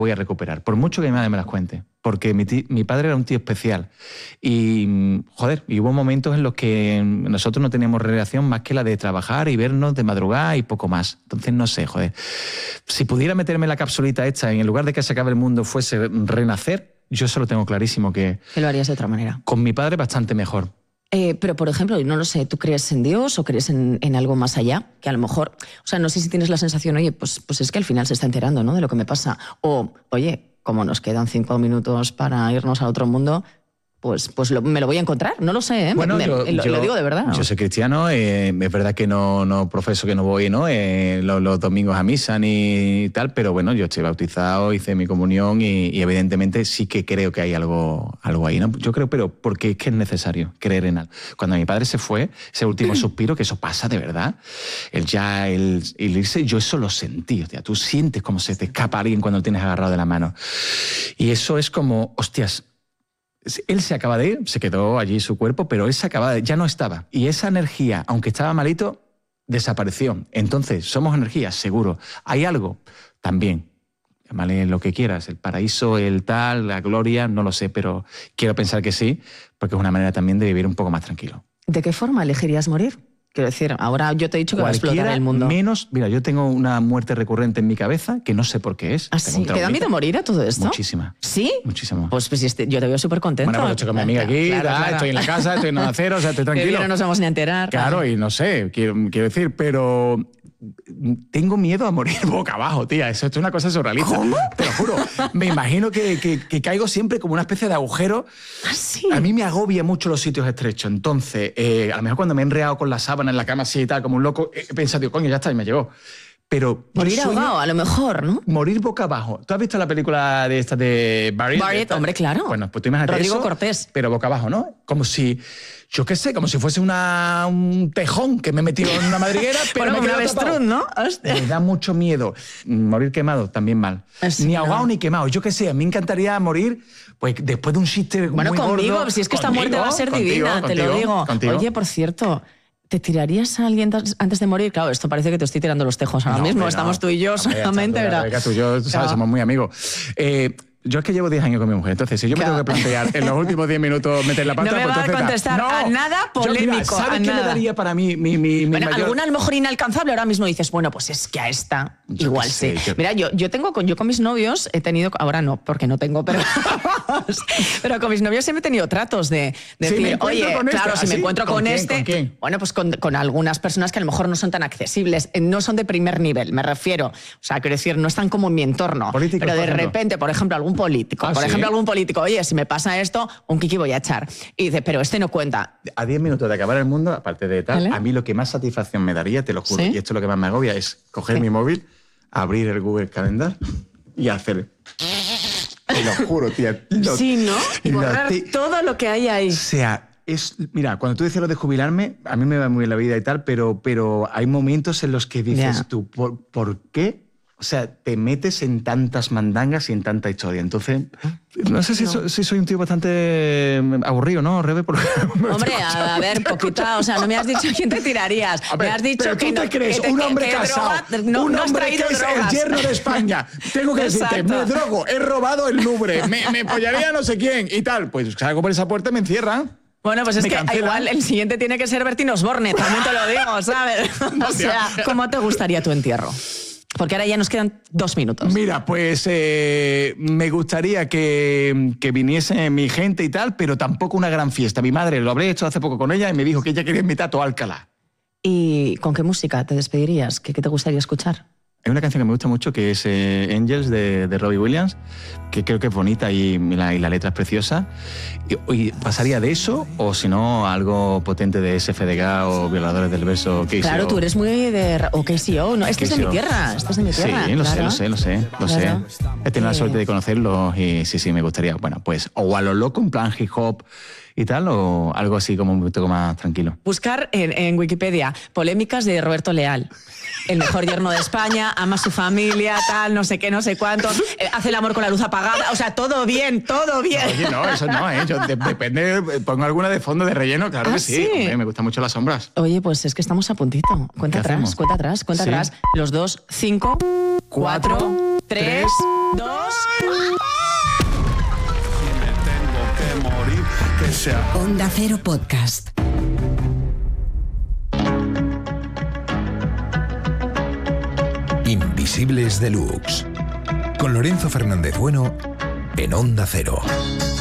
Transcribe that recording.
voy a recuperar, por mucho que mi madre me las cuente, porque mi padre era un tío especial y, joder, y hubo momentos en los que nosotros no teníamos relación más que la de trabajar y vernos de madrugada y poco más. Entonces, no sé, joder, si pudiera meterme la capsulita esta y en lugar de que se acabe el mundo fuese renacer, yo eso lo tengo clarísimo que lo harías de otra manera. Con mi padre bastante mejor. Pero, por ejemplo, no lo sé, ¿tú crees en Dios o crees en algo más allá? Que a lo mejor, o sea, no sé si tienes la sensación, oye, pues es que al final se está enterando, ¿no?, de lo que me pasa. O, oye, como nos quedan 5 minutos para irnos a otro mundo, pues me lo voy a encontrar. No lo sé, ¿eh? Bueno, lo digo de verdad, ¿no? Yo soy cristiano, es verdad que no profeso, que no voy, ¿no?, los domingos a misa ni tal, pero bueno, yo estoy bautizado, hice mi comunión y evidentemente sí que creo que hay algo ahí, ¿no? Yo creo, pero porque es que es necesario creer en algo. Cuando mi padre se fue, ese último suspiro, que eso pasa de verdad, el irse, yo eso lo sentí, hostia, tú sientes cómo se te escapa alguien cuando lo tienes agarrado de la mano. Y eso es como, hostias, él se acaba de ir, se quedó allí su cuerpo, pero él se acaba de ir, ya no estaba. Y esa energía, aunque estaba malito, desapareció. Entonces, somos energía, seguro. Hay algo también, llámale lo que quieras, el paraíso, el tal, la gloria, no lo sé, pero quiero pensar que sí, porque es una manera también de vivir un poco más tranquilo. ¿De qué forma elegirías morir? Quiero decir, ahora yo te he dicho que va a explotar el mundo. Menos, mira, yo tengo una muerte recurrente en mi cabeza que no sé por qué es. ¿Ah, sí? ¿Te da miedo morir a todo esto? Muchísima. ¿Sí? Muchísimo. Pues yo te veo súper contento. Bueno, pues estoy con mi amiga aquí, claro. Estoy en la casa, estoy en nada cero, o sea, estoy tranquilo. Que no nos vamos ni a enterar. Claro, y no sé, quiero decir, pero tengo miedo a morir boca abajo, tía. Eso es una cosa surrealista. ¿Cómo? Te lo juro. Me imagino que caigo siempre como una especie de agujero. ¿Ah, sí? A mí me agobia mucho los sitios estrechos. Entonces, a lo mejor cuando me he enredado con la sábana en la cama así y tal, como un loco, he pensado, tío, coño, ya está, y me llegó. Pero morir ahogado, a lo mejor, ¿no? Morir boca abajo. ¿Tú has visto la película de esta de Buried? Hombre, claro. Bueno, pues tú imagínate Rodrigo eso, Cortés. pero boca abajo, ¿no? Como si, yo qué sé, como si fuese un tejón que me he metido en una madriguera, pero bueno, me como un avestruz, ¿no? Me da mucho miedo. Morir quemado, también mal. Sí, ni ahogado ni quemado. Yo qué sé, a mí me encantaría morir pues después de un chiste muy gordo. Bueno, conmigo, si es que esta muerte va a ser divina, te lo digo. Contigo. Oye, por cierto, ¿te tirarías a alguien antes de morir? Claro, esto parece que te estoy tirando los tejos ahora mismo. Estamos tú y yo solamente, ¿verdad? Tú y yo, ¿sabes? Somos muy amigos. Yo es que llevo 10 años con mi mujer, entonces si yo me tengo que plantear en los últimos 10 minutos meter la pata... No me va a contestar a nada polémico. Mira, ¿sabes qué me daría para mí mi bueno, mayor... alguna a lo mejor inalcanzable ahora mismo dices, bueno, pues es que a esta igual sí. Mira, yo con mis novios he tenido... Ahora no, porque no tengo, pero con mis novios siempre he tenido tratos de decir, oye, claro, si me encuentro con este... ¿Con quién? Bueno, pues con algunas personas que a lo mejor no son tan accesibles, no son de primer nivel, me refiero. O sea, quiero decir, no están como en mi entorno. ¿Políticos, pero de repente, por ejemplo, algún político... Por ejemplo, algún político, oye, si me pasa esto, un kiki voy a echar. Y dice, pero este no cuenta. A 10 minutos de acabar el mundo, aparte de tal, ¿Vale? A mí lo que más satisfacción me daría, te lo juro, ¿Sí? y esto es lo que más me agobia, es coger mi móvil, abrir el Google Calendar y hacer... Te lo juro, tía. Sí, ¿no? Y borrar todo lo que hay ahí. O sea, mira, cuando tú dices lo de jubilarme, a mí me va muy bien la vida y tal, pero hay momentos en los que dices tú, ¿por qué? O sea, te metes en tantas mandangas y en tanta historia. Entonces, no sé si soy un tío bastante aburrido, ¿no, Rebe? Hombre, a ver, poquita, o sea, no me has dicho quién te tirarías. A ver, me has dicho pero que tú te crees un hombre casado, un hombre que es el yerno de España. Tengo que decirte, me drogo, he robado el Louvre, me pollaría a no sé quién y tal. Pues salgo por esa puerta y me encierran. Bueno, pues es que cancelan. igual el siguiente tiene que ser Bertín Osborne, también te lo digo, ¿sabes? O sea, ¿cómo te gustaría tu entierro? Porque ahora ya nos quedan 2 minutos. Mira, pues me gustaría que viniese mi gente y tal, pero tampoco una gran fiesta. Mi madre, lo hablé hecho hace poco con ella y me dijo que ella quería invitar a todo Alcalá. ¿Y con qué música te despedirías? ¿Qué te gustaría escuchar? Hay una canción que me gusta mucho que es Angels de Robbie Williams, que creo que es bonita y la letra es preciosa. Y pasaría de eso, o si no, algo potente de SFDK o Violadores del Verso. KCO. Claro, tú eres muy de... O KCO, ¿no? Este es de mi tierra, este es de mi tierra. Sí, lo claro. sé. Claro. He tenido la suerte de conocerlos y sí, me gustaría. Bueno, pues o a lo loco, en plan hip hop y tal, o algo así como un poco más tranquilo. Buscar en Wikipedia polémicas de Roberto Leal. El mejor yerno de España, ama a su familia, tal, no sé qué, no sé cuánto, hace el amor con la luz apagada, o sea, todo bien, todo bien. Oye, no, eso no, yo depende, pongo alguna de fondo de relleno, claro que sí. Hombre, me gustan mucho las sombras. Oye, pues es que estamos a puntito. Cuenta atrás. Los 2, 5, 4, 3, 2... Si me tengo que morir, que sea... Onda Cero Podcast. Invisibles Deluxe. Con Lorenzo Fernández Bueno en Onda Cero.